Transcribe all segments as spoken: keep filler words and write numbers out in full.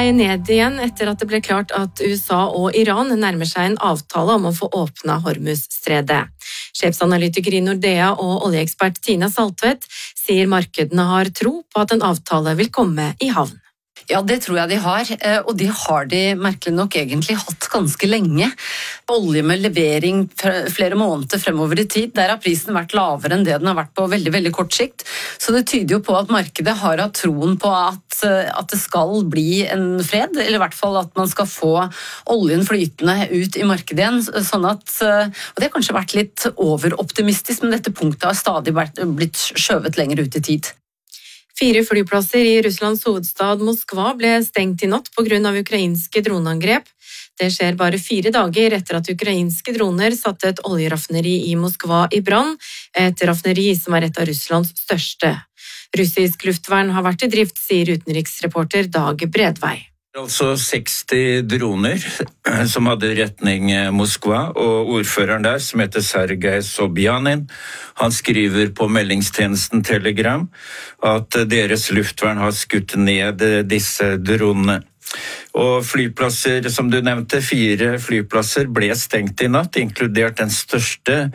seg ned igjen etter at det ble klart at U S A og Iran nærmer seg en avtale om å få åpna Hormuz-stredet. Sjefsanalytiker i Nordea og oljeekspert Tina Saltvedt sier markedene har tro på at en avtale vil komme i havn. Ja, det tror jeg de har, og de har de merkelig nok egentlig hatt ganske lenge. Olje med levering flere måneder fremover i tid, der har prisen vært lavere enn det den har vært på veldig, veldig kort sikt. Så det tyder jo på at markedet har hatt troen på at, at det skal bli en fred, eller i hvert fall at man skal få oljen flytende ut i markedet igjen. Sånn at, og det har kanskje vært litt overoptimistisk, men dette punktet har stadig blitt skjøvet lenger ut i tid. Fire flyplasser i Russlands hovedstad Moskva ble stengt i natt på grunn av ukrainske droneangrep. Det skjer bare fire dager etter at ukrainske droner satte et oljeraffineri i Moskva i brann, et raffineri som er et av Russlands største. Russisk luftvern har vært i drift, sier utenriksreporter Dag Bredvei. Altså seksti droner som hadde retning Moskva, og ordføreren der, som heter Sergej Sobjanin, han skriver på meldingstjenesten Telegram at deres luftvern har skutt ned disse dronene. Og flyplasser, som du nevnte, fire flyplasser ble stengt i natt, inkludert den største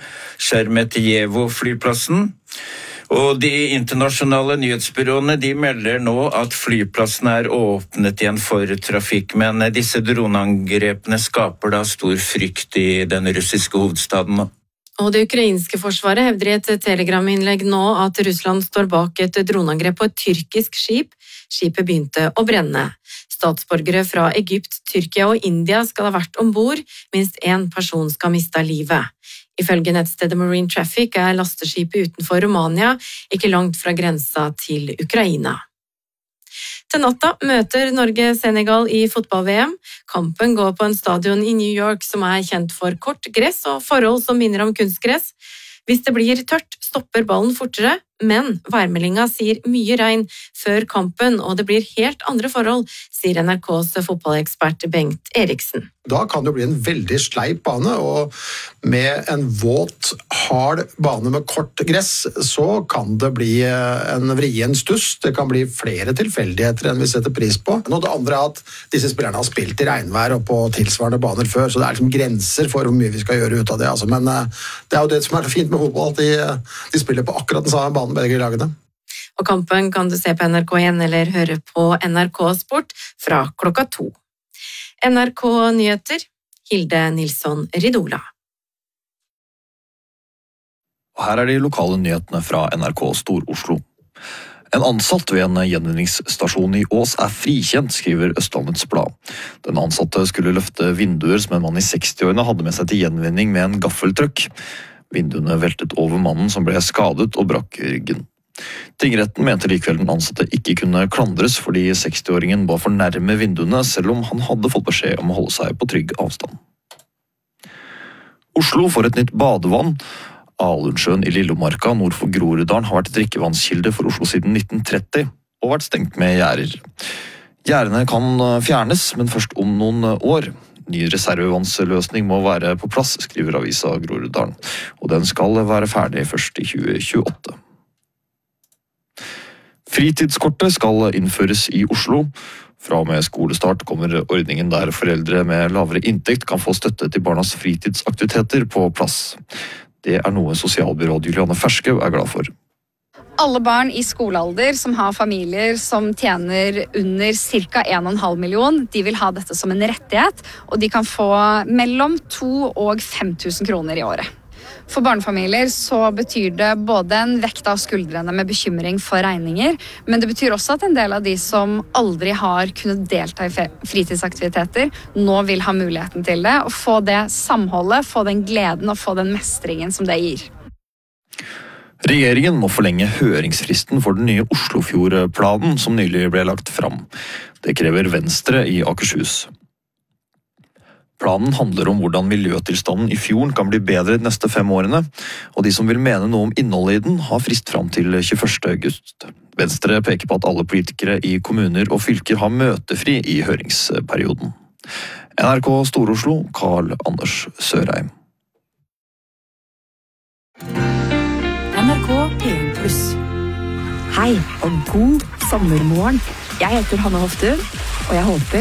Sheremetyevo-flyplassen. Og de internasjonale nyhetsbyråene de melder nå at flyplassen er åpnet igjen for trafikk, men disse droneangrepene skaper da stor frykt i den russiske hovedstaden. Og det ukrainske forsvaret hevder i et telegraminnlegg nå at Russland står bak et droneangrep på et tyrkisk skip. Skipet begynte å brenne. Statsborgere fra Egypt, Tyrkia og India skal ha vært ombord. Minst én person skal miste livet. Ifølge nettstedet Marine Traffic er lasteskipet utenfor Romania, ikke langt fra grensa til Ukraina. Til natta møter Norge Senegal i fotball-V M. Kampen går på en stadion i New York som er kjent for kort gress og forhold som minner om kunstgress. Hvis det blir tørt, stopper ballen fortere, men værmeldinga sier mye regn før kampen, og det blir helt andre forhold, sier N R K's fotballekspert Bengt Eriksen. Da kan det bli en veldig sleip bane, og med en våt, hard bane med kort gress, så kan det bli en vrien stuss. Det kan bli flere tilfeldigheter enn vi setter pris på. Og det andre er at disse spillerne har spilt i regnvær og på tilsvarende baner før, så det er liksom grenser for hvor mye vi skal gjøre ut av det. Altså. Men det er jo det som er fint med fotball, at de, de spiller på akkurat den samme banen, begge lagene. Og kampen kan du se på N R K igjen eller høre på N R K Sport fra klokka to. N R K Nyheter, Hilde Nilsson Ridola. Og her er de lokale nyhetene fra N R K Stor-Oslo. En ansatt ved en gjenvinningsstasjon i Ås er frikjent, skriver Østlandets Blad. Den ansatte skulle løfte vinduer som en mann i sekstiårene hadde med seg til gjenvinning med en gaffeltrøkk. Vinduene veltet over mannen som ble skadet og brakk ryggen. Tingretten mente likevel den ansatte ikke kunne klandres fordi sekstiåringen var for nærme vinduene, selv om han hadde fått beskjed om å holde seg på trygg avstand. Oslo får et nytt badevann. Alundsjøen i Lillomarka nord for Groruddalen har vært drikkevannskilde for Oslo siden nitten tretti og vært stengt med gjerder. Gjerdene kan fjernes, men først om noen år. Ny reservevannsløsning må være på plass, skriver avisa Groruddalen, og den skal være ferdig først i tjue tjueåtte. Fritidskortet skal innføres i Oslo. Fra og med skolestart kommer ordningen der foreldre med lavere inntekt kan få støtte til barnas fritidsaktiviteter på plass. Det er noe sosialbyråd Juliane Ferskau er glad for. Alle barn i skolealder som har familier som tjener under ca. en komma fem million, de vil ha dette som en rettighet, og de kan få mellom to og fem tusen kroner i året. For barnefamilier så betyr det både en vekt av skuldrene med bekymring for regninger, men det betyr også at en del av de som aldri har kunnet delta i fritidsaktiviteter, nå vil ha muligheten til det, og få det samholdet, få den gleden og få den mestringen som det gir. Regjeringen må forlenge høringsfristen for den nye Oslofjordplanen som nylig ble lagt fram. Det krever Venstre i Akershus. Planen handler om hvordan miljøtilstanden i fjorden kan bli bedre de neste fem årene, og de som vil mene noe om innholdet i den har frist fram til tjueførste august. Venstre peker på at alle politikere i kommuner og fylker har møtefri i høringsperioden. N R K Stor-Oslo, Karl Anders Sørheim. N R K P en pluss. Hei og god sommermorgen. Jeg heter Hanne Hoftun, og jeg håper